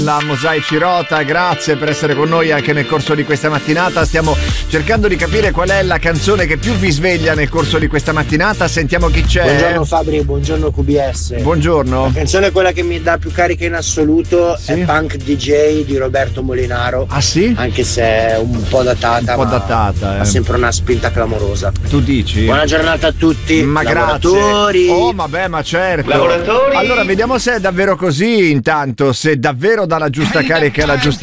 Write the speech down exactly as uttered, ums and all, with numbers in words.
La Mosaici Rota, grazie per essere con noi anche nel corso di questa mattinata. Stiamo cercando di capire qual è la canzone che più vi sveglia nel corso di questa mattinata. Sentiamo chi c'è. Buongiorno Fabri, buongiorno Q B S. Buongiorno. La canzone è quella che mi dà più carica in assoluto, sì? È Punk D J di Roberto Molinaro. Ah sì? Anche se è un po' datata, un po' ma datata, eh. ha sempre una spinta clamorosa. Tu dici? Buona giornata a tutti. Ma lavoratori. Grazie. Oh vabbè, ma certo. Lavoratori. Allora vediamo se è davvero così intanto, se davvero dà la giusta carica e la giusta